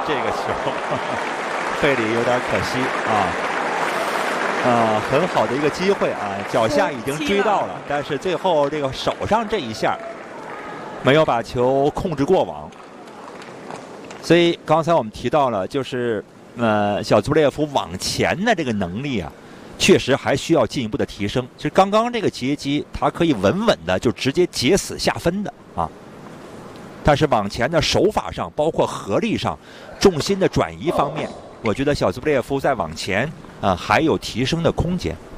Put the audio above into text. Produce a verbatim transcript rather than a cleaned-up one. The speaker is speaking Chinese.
这个球，费里有点可惜啊。啊，很好的一个机会啊，脚下已经追到了，但是最后这个手上这一下没有把球控制过网。所以刚才我们提到了，就是呃，小祖列夫往前的这个能力啊，确实还需要进一步的提升。其实刚刚这个截击，他可以稳稳的就直接截死下分的啊。但是往前的手法上，包括合力上、重心的转移方面，我觉得小祖列夫在往前啊、呃、还有提升的空间。